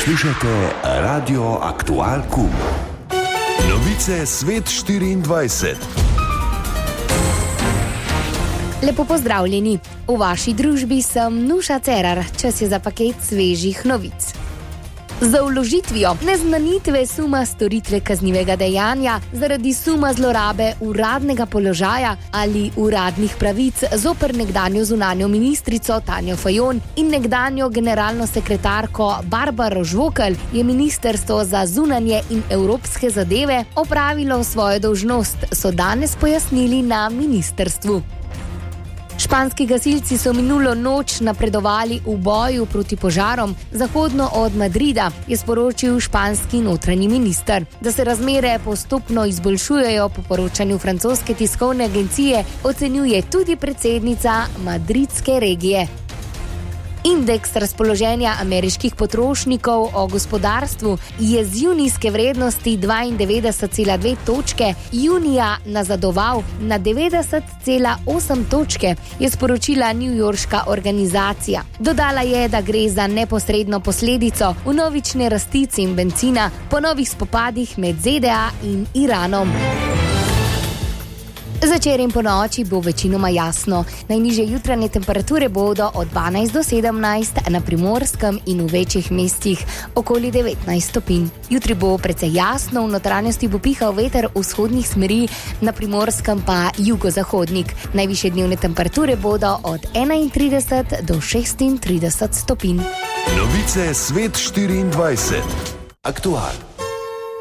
Poslušajte Radio Aktual Kum. Novice Svet 24. Lepo pozdravljeni. V vaši družbi sem Nuša Cerar. Čas je za paket svežih novic. Za vložitvijo neznanitve suma storitve kaznivega dejanja zaradi suma zlorabe uradnega položaja ali uradnih pravic zoper nekdanjo zunanjo ministrico Tanjo Fajon in nekdanjo generalno sekretarko Barbaro Žvokelj je Ministrstvo za zunanje in evropske zadeve opravilo svojo dolžnost, so danes pojasnili na ministrstvu. Španski gasilci so minulo noč napredovali v boju proti požarom zahodno od Madrida, je sporočil španski notranji minister. Da se razmere postopno izboljšujejo, po poročanju francoske tiskovne agencije ocenjuje tudi predsednica madridske regije. Indeks razpoloženja ameriških potrošnikov o gospodarstvu je z junijske vrednosti 92,2 točke junija nazadoval na 90,8 točke, je sporočila newyorška organizacija. Dodala je, da gre za neposredno posledico vnovične rasti cen bencina po novih spopadih med ZDA in Iranom. Zvečer in ponoči bo večinoma jasno. Najnižje jutranje temperature bodo od 12 do 17 na Primorskem in v večjih mestih okoli 19 stopinj. Jutri bo precej jasno, v notranjosti bo pihal veter vzhodnih smeri, na Primorskem pa jugozahodnik. Najvišje dnevne temperature bodo od 31 do 36 stopinj. Novice Svet 24. Aktual.